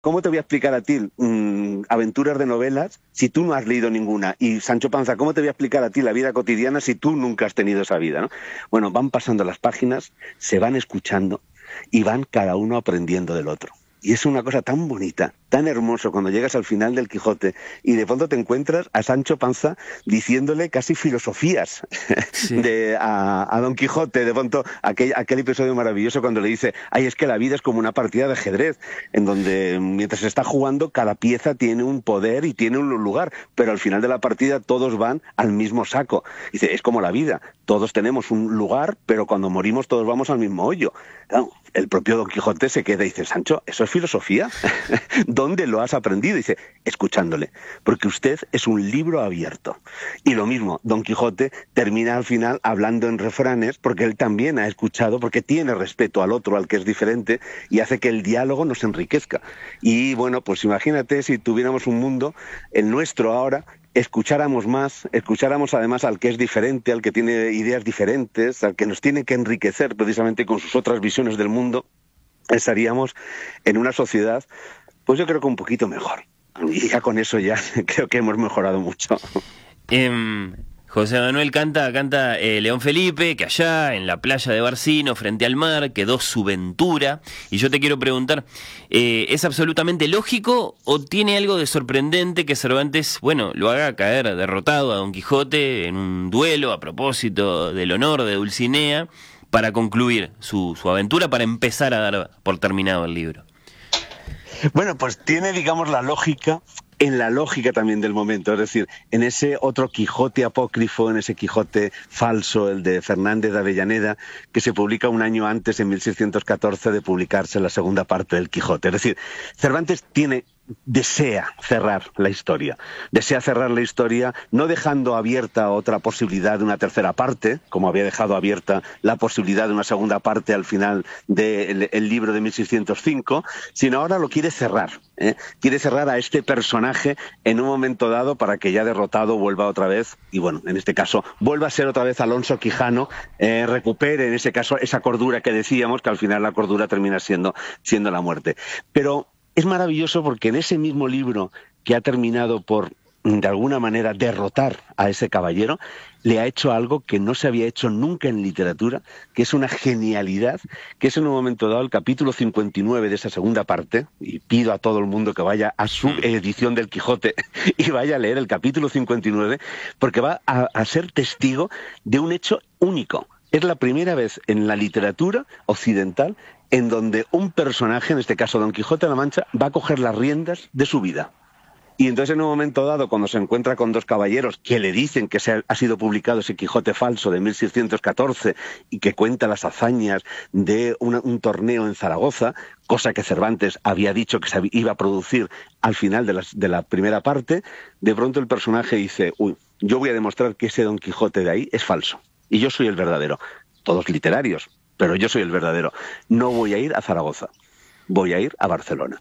¿cómo te voy a explicar a ti aventuras de novelas si tú no has leído ninguna? Y Sancho Panza, ¿cómo te voy a explicar a ti la vida cotidiana si tú nunca has tenido esa vida, ¿no? Bueno, van pasando las páginas, se van escuchando y van cada uno aprendiendo del otro. Y es una cosa tan bonita, tan hermoso cuando llegas al final del Quijote y de pronto te encuentras a Sancho Panza diciéndole casi filosofías Sí. a Don Quijote. De pronto, aquel episodio maravilloso cuando le dice, ay, es que la vida es como una partida de ajedrez, en donde mientras se está jugando cada pieza tiene un poder y tiene un lugar, pero al final de la partida todos van al mismo saco. Dice, es como la vida, todos tenemos un lugar, pero cuando morimos todos vamos al mismo hoyo. Claro, el propio Don Quijote se queda y dice, Sancho, ¿eso es filosofía? ¿Dónde lo has aprendido? Y dice, escuchándole, porque usted es un libro abierto. Y lo mismo, Don Quijote termina al final hablando en refranes, porque él también ha escuchado, porque tiene respeto al otro, al que es diferente, y hace que el diálogo nos enriquezca. Y bueno, pues imagínate si tuviéramos un mundo, el nuestro ahora, escucháramos más, escucháramos además al que es diferente, al que tiene ideas diferentes, al que nos tiene que enriquecer precisamente con sus otras visiones del mundo, estaríamos en una sociedad, pues yo creo que un poquito mejor. Y ya con eso ya creo que hemos mejorado mucho. José Manuel canta León Felipe, que allá en la playa de Barcino, frente al mar, quedó su ventura. Y yo te quiero preguntar, ¿es absolutamente lógico o tiene algo de sorprendente que Cervantes, bueno, lo haga caer derrotado a Don Quijote en un duelo a propósito del honor de Dulcinea para concluir su aventura, para empezar a dar por terminado el libro? Bueno, pues tiene, digamos, la lógica, en la lógica también del momento, es decir, en ese otro Quijote apócrifo, en ese Quijote falso, el de Fernández de Avellaneda, que se publica un año antes, en 1614, de publicarse la segunda parte del Quijote. Es decir, Cervantes desea cerrar la historia no dejando abierta otra posibilidad de una tercera parte, como había dejado abierta la posibilidad de una segunda parte al final del libro de 1605, sino ahora lo quiere cerrar. Quiere cerrar a este personaje en un momento dado para que ya derrotado vuelva otra vez, y bueno, en este caso vuelva a ser otra vez Alonso Quijano, recupere en ese caso esa cordura que decíamos, que al final la cordura termina siendo la muerte. Pero es maravilloso porque en ese mismo libro que ha terminado por, de alguna manera, derrotar a ese caballero, le ha hecho algo que no se había hecho nunca en literatura, que es una genialidad, que es en un momento dado el capítulo 59 de esa segunda parte, y pido a todo el mundo que vaya a su edición del Quijote y vaya a leer el capítulo 59, porque va a ser testigo de un hecho único. Es la primera vez en la literatura occidental en donde un personaje, en este caso Don Quijote de la Mancha, va a coger las riendas de su vida. Y entonces en un momento dado, cuando se encuentra con dos caballeros que le dicen que ha sido publicado ese Quijote falso de 1614 y que cuenta las hazañas de un torneo en Zaragoza, cosa que Cervantes había dicho que se iba a producir al final de la primera parte, de pronto el personaje dice, yo voy a demostrar que ese Don Quijote de ahí es falso y yo soy el verdadero. Todos literarios, pero yo soy el verdadero. No voy a ir a Zaragoza, voy a ir a Barcelona.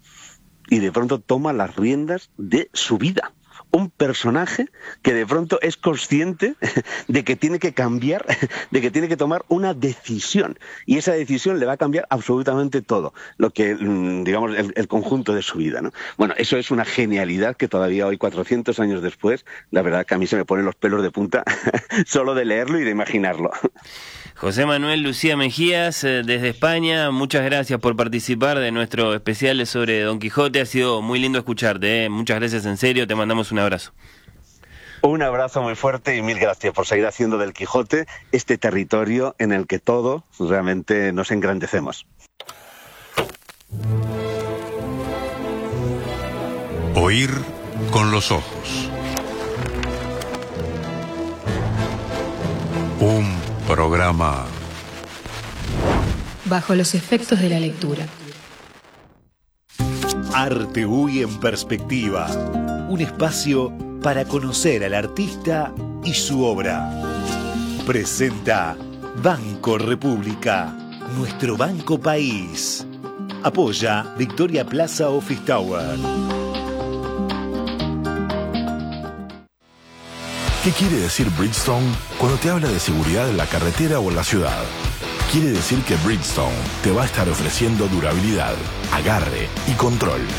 Y de pronto toma las riendas de su vida. Un personaje que de pronto es consciente de que tiene que cambiar, de que tiene que tomar una decisión. Y esa decisión le va a cambiar absolutamente todo, lo que, digamos, el conjunto de su vida, ¿no? Bueno, eso es una genialidad que todavía hoy, 400 años después, la verdad que a mí se me ponen los pelos de punta solo de leerlo y de imaginarlo. José Manuel Lucía Mejías, desde España, muchas gracias por participar de nuestro especial sobre Don Quijote. Ha sido muy lindo escucharte, ¿eh? Muchas gracias, en serio, te mandamos un abrazo. Un abrazo muy fuerte y mil gracias por seguir haciendo del Quijote este territorio en el que todos realmente nos engrandecemos. Oír con los ojos. Un programa bajo los efectos de la lectura. Arte UI en perspectiva. Un espacio para conocer al artista y su obra. Presenta Banco República, nuestro banco país. Apoya Victoria Plaza Office Tower. ¿Qué quiere decir Bridgestone cuando te habla de seguridad en la carretera o en la ciudad? Quiere decir que Bridgestone te va a estar ofreciendo durabilidad, agarre y control